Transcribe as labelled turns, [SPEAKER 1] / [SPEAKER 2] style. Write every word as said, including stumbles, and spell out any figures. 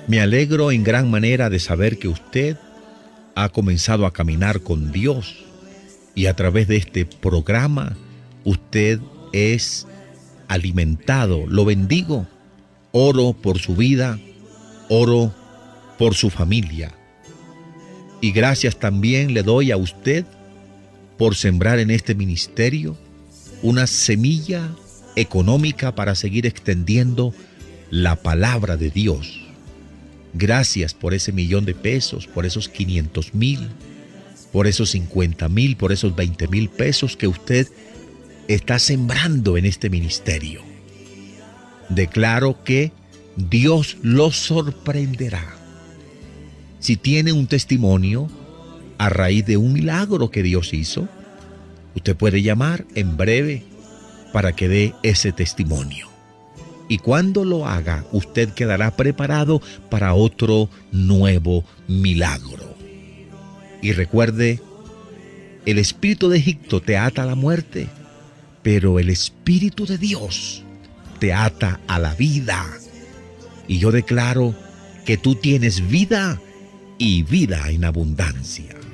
[SPEAKER 1] Me alegro en gran manera de saber que usted ha comenzado a caminar con Dios y a través de este programa usted es alimentado. Lo bendigo. Oro por su vida, oro por su familia. Y gracias también le doy a usted por sembrar en este ministerio una semilla económica para seguir extendiendo la palabra de Dios. Gracias por ese millón de pesos, por esos quinientos mil, por esos cincuenta mil, por esos veinte mil pesos que usted está sembrando en este ministerio. Declaro que Dios lo sorprenderá. Si tiene un testimonio a raíz de un milagro que Dios hizo, usted puede llamar en breve para que dé ese testimonio. Y cuando lo haga, usted quedará preparado para otro nuevo milagro. Y recuerde, el espíritu de Egipto te ata a la muerte, pero el Espíritu de Dios te ata a la vida. Y yo declaro que tú tienes vida y vida en abundancia.